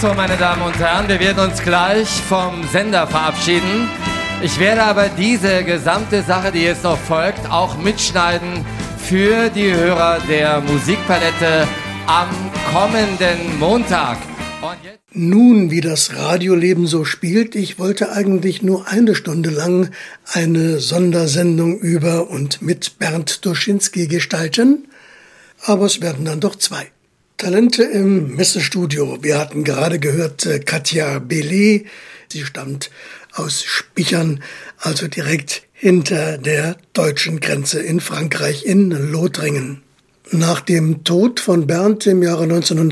so, meine Damen und Herren, wir werden uns gleich vom Sender verabschieden. Ich werde aber diese gesamte Sache, die jetzt noch folgt, auch mitschneiden für die Hörer der Musikpalette am kommenden Montag. Und jetzt nun, wie das Radioleben so spielt, ich wollte eigentlich nur eine Stunde lang eine Sondersendung über und mit Bernd Doschinski gestalten, aber es werden dann doch 2. Talente im Messestudio. Wir hatten gerade gehört Katja Bellet. Sie stammt aus Spichern, also direkt hinter der deutschen Grenze in Frankreich, in Lothringen. Nach dem Tod von Bernd im Jahre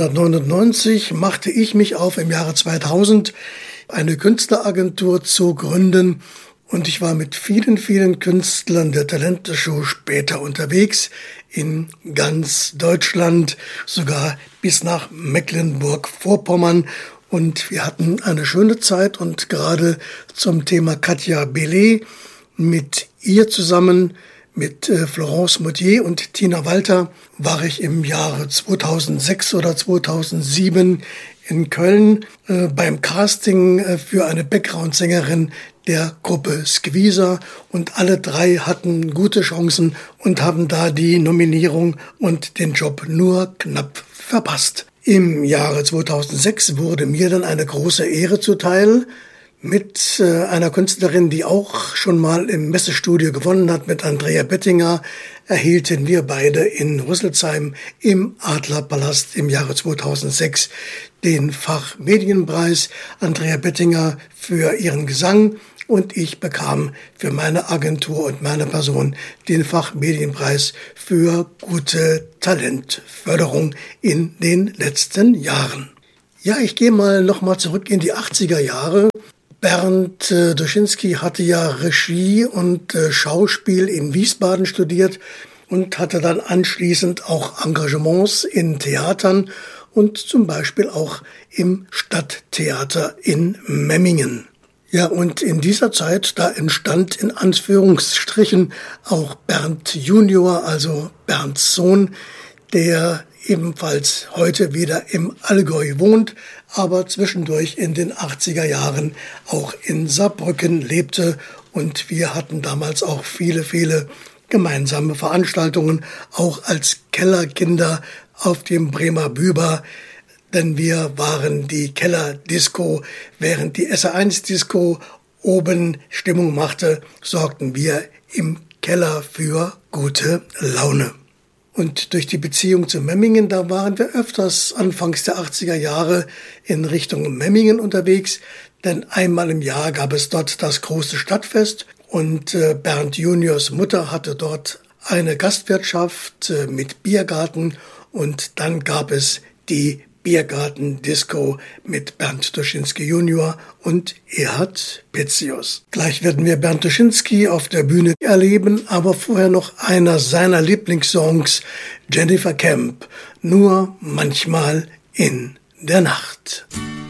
1999 machte ich mich auf, im Jahre 2000 eine Künstleragentur zu gründen. Und ich war mit vielen, vielen Künstlern der Talente-Show später unterwegs, in ganz Deutschland, sogar bis nach Mecklenburg-Vorpommern. Und wir hatten eine schöne Zeit und gerade zum Thema Katja Bellet mit ihr zusammen, mit Florence Mottier und Tina Walter, war ich im Jahre 2006 oder 2007 in Köln beim Casting für eine Background-Sängerin der Gruppe Squeezer und alle 3 hatten gute Chancen und haben da die Nominierung und den Job nur knapp verpasst. Im Jahre 2006 wurde mir dann eine große Ehre zuteil. Mit einer Künstlerin, die auch schon mal im Messestudio gewonnen hat, mit Andrea Bettinger, erhielten wir beide in Rüsselsheim im Adlerpalast im Jahre 2006 den Fachmedienpreis. Andrea Bettinger für ihren Gesang und ich bekam für meine Agentur und meine Person den Fachmedienpreis für gute Talentförderung in den letzten Jahren. Ja, ich gehe nochmal zurück in die 80er Jahre. Bernd Doschinski hatte ja Regie und Schauspiel in Wiesbaden studiert und hatte dann anschließend auch Engagements in Theatern und zum Beispiel auch im Stadttheater in Memmingen. Ja, und in dieser Zeit, da entstand in Anführungsstrichen auch Bernd Junior, also Bernds Sohn, der ebenfalls heute wieder im Allgäu wohnt, aber zwischendurch in den 80er Jahren auch in Saarbrücken lebte. Und wir hatten damals auch viele, viele gemeinsame Veranstaltungen, auch als Kellerkinder auf dem Bremer Büber. Denn wir waren die Kellerdisco, während die SR1-Disco oben Stimmung machte, sorgten wir im Keller für gute Laune. Und durch die Beziehung zu Memmingen, da waren wir öfters anfangs der 80er Jahre in Richtung Memmingen unterwegs, denn einmal im Jahr gab es dort das große Stadtfest und Bernd Juniors Mutter hatte dort eine Gastwirtschaft mit Biergarten und dann gab es die Biergarten-Disco mit Bernd Doschinski Junior und Erhard Pitzius. Gleich werden wir Bernd Doschinski auf der Bühne erleben, aber vorher noch einer seiner Lieblingssongs, Jennifer Kemp, nur manchmal in der Nacht.